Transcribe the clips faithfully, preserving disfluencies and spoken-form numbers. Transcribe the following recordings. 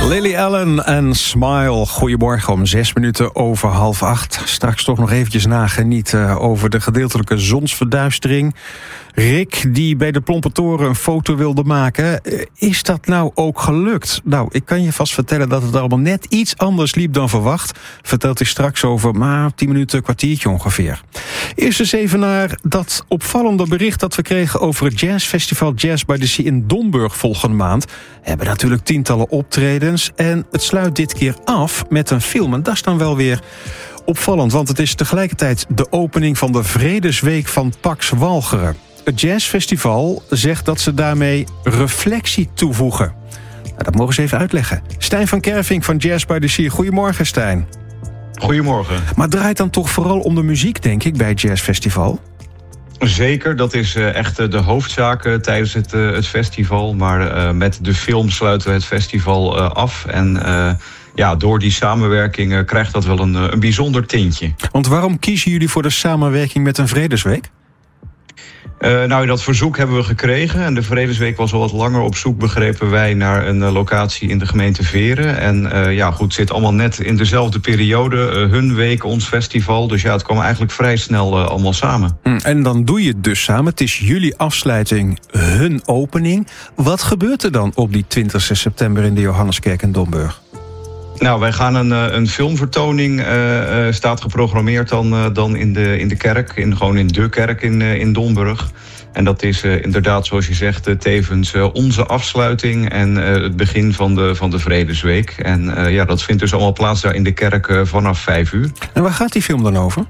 Lily Allen en Smile. Goedemorgen om zes minuten over half acht. Straks toch nog eventjes nagenieten over de gedeeltelijke zonsverduistering. Rick, die bij de Plompe Toren een foto wilde maken. Is dat nou ook gelukt? Nou, ik kan je vast vertellen dat het allemaal net iets anders liep dan verwacht. Vertelt hij straks over maar tien minuten, een kwartiertje ongeveer. Eerst eens even naar dat opvallende bericht dat we kregen over het jazzfestival Jazz by the Sea in Domburg volgende maand. We hebben natuurlijk tientallen optredens en het sluit dit keer af met een film. En dat is dan wel weer opvallend, want het is tegelijkertijd de opening van de Vredesweek van Pax Walcheren. Het jazzfestival zegt dat ze daarmee reflectie toevoegen. Nou, dat mogen ze even uitleggen. Stijn van Kerving van Jazz by the Sea. Goedemorgen, Stijn. Goedemorgen. Maar het draait dan toch vooral om de muziek, denk ik, bij het jazzfestival? Zeker, dat is uh, echt uh, de hoofdzaak uh, tijdens het, uh, het festival. Maar uh, met de film sluiten we het festival uh, af. En uh, ja, door die samenwerking uh, krijgt dat wel een, een bijzonder tintje. Want waarom kiezen jullie voor de samenwerking met een Vredesweek? Uh, nou, dat verzoek hebben we gekregen. En de Vredesweek was al wat langer op zoek, begrepen wij, naar een uh, locatie in de gemeente Veren. En uh, ja, goed, het zit allemaal net in dezelfde periode. Uh, hun week, ons festival. Dus ja, het kwam eigenlijk vrij snel uh, allemaal samen. En dan doe je het dus samen. Het is jullie afsluiting, hun opening. Wat gebeurt er dan op die twintigste september in de Johanneskerk in Domburg? Nou, wij gaan een, een filmvertoning, uh, uh, staat geprogrammeerd dan, uh, dan in, de, in de kerk, in, gewoon in de kerk in, uh, in Domburg. En dat is uh, inderdaad, zoals je zegt, uh, tevens uh, onze afsluiting en uh, het begin van de, van de Vredesweek. En uh, ja, dat vindt dus allemaal plaats daar in de kerk uh, vanaf vijf uur. En waar gaat die film dan over?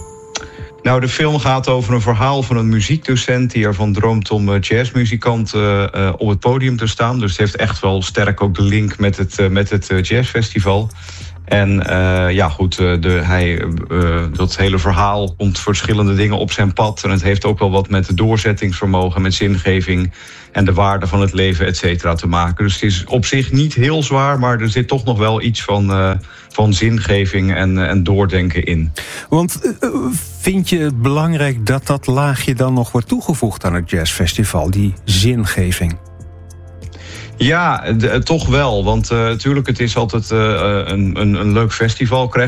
Nou, de film gaat over een verhaal van een muziekdocent die ervan droomt om jazzmuzikant uh, uh, op het podium te staan. Dus het heeft echt wel sterk ook de link met het, uh, met het uh, jazzfestival. En uh, ja, goed, uh, de, hij, uh, dat hele verhaal komt verschillende dingen op zijn pad. En het heeft ook wel wat met het doorzettingsvermogen, met zingeving en de waarde van het leven, et cetera, te maken. Dus het is op zich niet heel zwaar, maar er zit toch nog wel iets van, uh, van zingeving en, uh, en doordenken in. Want uh, vind je het belangrijk dat dat laagje dan nog wordt toegevoegd aan het jazzfestival, die zingeving? Ja, de, toch wel. Want natuurlijk, uh, het is altijd uh, een, een, een leuk festival.